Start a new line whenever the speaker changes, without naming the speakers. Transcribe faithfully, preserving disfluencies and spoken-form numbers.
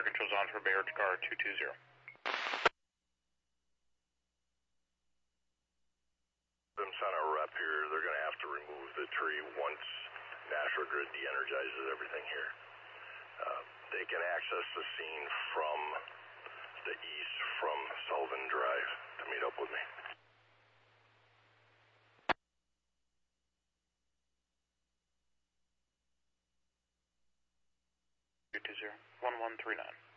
Control's on for Bay Ridge Car two two zero.
Them sent a rep here. They're going to have to remove the tree once National Grid de-energizes everything here. Uh, they can access the scene from the east from Sullivan Drive to meet up with me.
two two zero, one one three nine.